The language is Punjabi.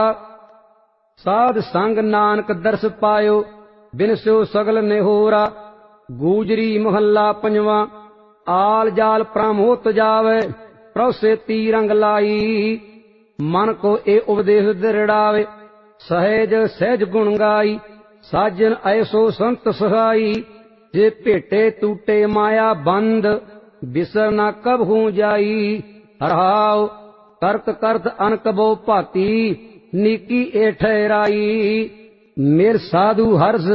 ਸਾਧ ਸੰਗ ਨਾਨਕ ਦਰਸ ਪਾਇਓ, ਬਿਨ ਸਿਓ ਸਗਲ ਨਿਹੋਰਾ। ਗੂਜਰੀ ਮਹੱਲਾ ਪੰਜਵਾਂ। ਆਲ ਜਾਲ ਪ੍ਰਮ ਹੋ ਤਜਾਵੇ, ਪ੍ਰਭ ਸੇਤੀ ਰੰਗ ਲਾਈ। ਮਨ ਕੋ ਇਹ ਉਪਦੇਸ਼ ਦ੍ਰਿੜਾਵੇ, ਸਹਿਜ ਸਹਿਜ ਗੁਣ ਗਾਈ। ਸਾਜਨ ਐਸੋ ਸੰਤ ਸਹਾਈ, ਜੇ ਭੇਟੇ ਟੂਟੇ ਮਾਇਆ ਬੰਦ। ਬਿਸਰ ਨਾ ਕਬਹੂ ਜਾਈ, ਹਰਹਾਉ ਕਰਤ ਕਰਤ ਅਨਕ ਬੋ ਭਾਤੀ। ਨੀਕੀ ਏ ਠਹਿਰਾਈ, ਮੇਰ ਸਾਧੂ ਹਰਸ